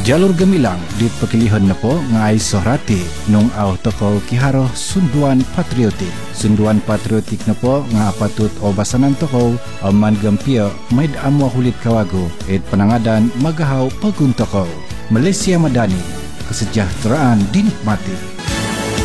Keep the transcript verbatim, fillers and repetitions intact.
Jalur gemilang di pekilihan na po nga ay sohrati nung aw tokaw kiharoh sunduan patriotik. Sunduan patriotik na po nga apatut o basanan tokaw aman gampia may amwa hulit kawago at panangadan magahaw pagun tokaw. Malaysia Madani, kesejahteraan dinikmati.